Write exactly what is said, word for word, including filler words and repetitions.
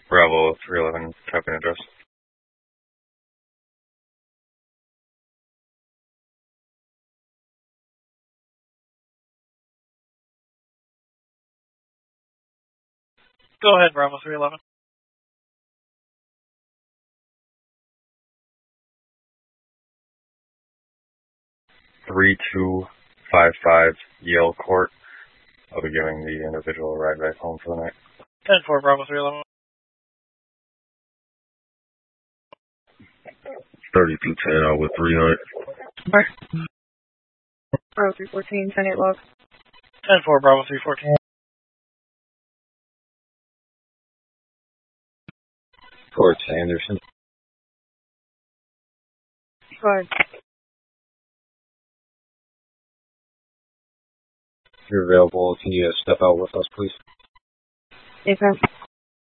Bravo three eleven, typing address. Go ahead, Bravo three eleven. three two five five Yale Court. I'll be giving the individual a ride back home for the night. ten four, Bravo three eleven. thirty-two ten out with three hundred. Bravo three fourteen, ten eight log. ten four, Bravo three fourteen. Court Anderson. Go ahead. If you're available, can you step out with us, please? Yes, ma'am.